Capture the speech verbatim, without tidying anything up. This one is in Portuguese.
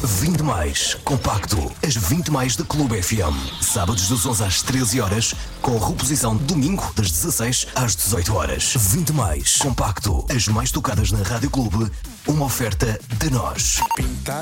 vinte mais compacto. As vinte mais da Clube F M. Sábados das onze às treze horas, com reposição domingo das dezasseis às dezoito horas. vinte mais compacto. As mais tocadas na Rádio Clube. Uma oferta de nós. Pintar